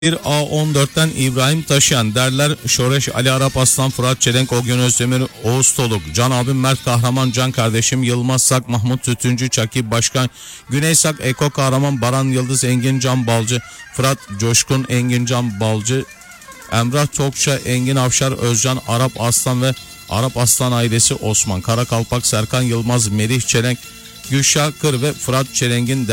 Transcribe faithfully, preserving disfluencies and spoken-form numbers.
Bir A on dörtten İbrahim Taşıyan, Derler Şoreş, Ali Arap Aslan, Fırat Çelenk, Ogün Özdemir, Oğuz Toluk, Can abim, Mert Kahraman, Can kardeşim, Yılmaz Sak, Mahmut Tütüncü, Çaki Başkan, Güney Sak, Eko Kahraman, Baran Yıldız, Engin Can Balcı, Fırat Coşkun, Engin Can Balcı, Emrah Tokça, Engin Avşar, Özcan, Arap Aslan ve Arap Aslan ailesi, Osman Karakalpak, Serkan Yılmaz, Melih Çelenk, Gülşah Kır ve Fırat Çelenk'in